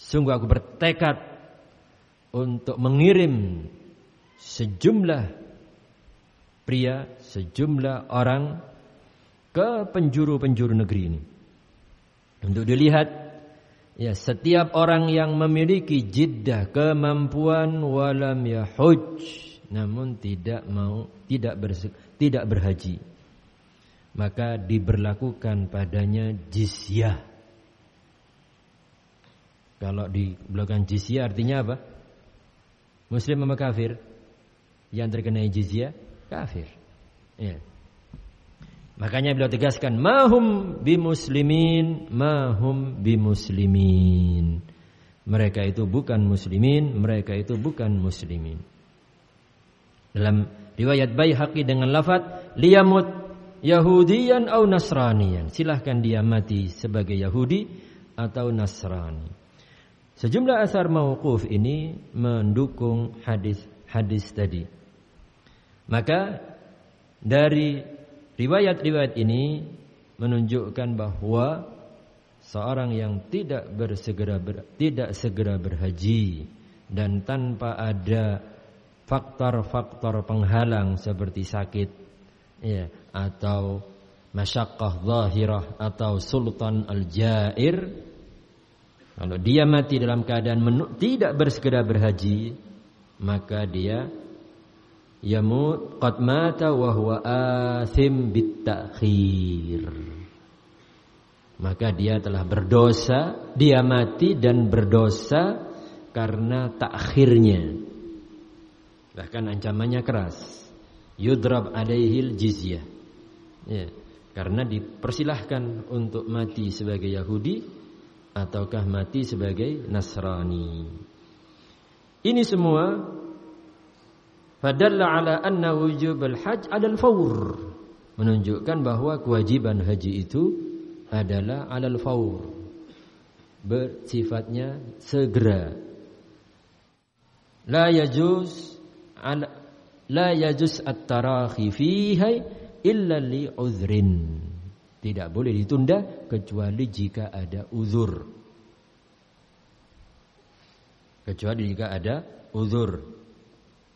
Sungguh aku bertekad untuk mengirim sejumlah pria, sejumlah orang ke penjuru-penjuru negeri ini. Untuk dilihat ya, setiap orang yang memiliki jiddah, kemampuan walam yahuj, namun tidak berhaji, maka diberlakukan padanya jizyah. Kalau diberlakukan jizyah artinya apa? Muslim sama kafir? Yang terkena jizyah kafir. Ya. Makanya beliau tegaskan, mahum bimuslimin. Mereka itu bukan muslimin, mereka itu bukan muslimin. Dalam riwayat Baihaqi dengan lafaz liyamut yahudiyan au nasraniyan. Silahkan dia mati sebagai Yahudi atau Nasrani. Sejumlah asar mauquf ini mendukung hadis tadi. Maka dari riwayat-riwayat ini menunjukkan bahwa seorang yang tidak segera berhaji dan tanpa ada faktor-faktor penghalang seperti sakit ya, atau masyaqqah zahirah atau sultan al-jair, kalau dia mati dalam keadaan tidak bersegera berhaji, maka dia yamut qad mata wa huwa athim bit-ta'khir. Maka dia telah berdosa, dia mati dan berdosa karena takhirnya. Bahkan ancamannya keras. Yudrab alaihil jizyah. Ya, karena dipersilahkan untuk mati sebagai Yahudi ataukah mati sebagai Nasrani. Ini semua fadalla ala anna wujubal hajj 'ala al-fawr, menunjukkan bahwa kewajiban haji itu adalah 'ala al-fawr, bersifatnya segera. La yajuz at-tarahi fiha illa li uzrin. Tidak boleh ditunda kecuali jika ada uzur. Kecuali jika ada uzur.